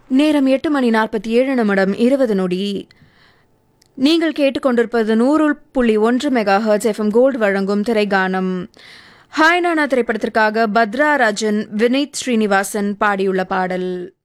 நேரம் 8:47:20. நீங்கள் கேட்டுக்கொண்டிருப்பது 100.1 மெகாஹெர்ட்ஸ் எஃப்எம் கோல்டு வழங்கும் திரைகானம். ஹாய் நானா திரைப்படத்திற்காக பத்ரா ராஜன், வினீத் ஸ்ரீனிவாசன் பாடியுள்ள பாடல்.